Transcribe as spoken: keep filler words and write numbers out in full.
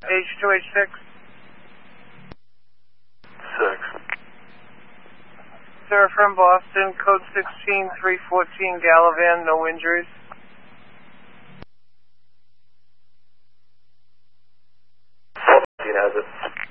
H two H six. Six. Sir, from Boston, code sixteen three fourteen Galavan, no injuries. He has it.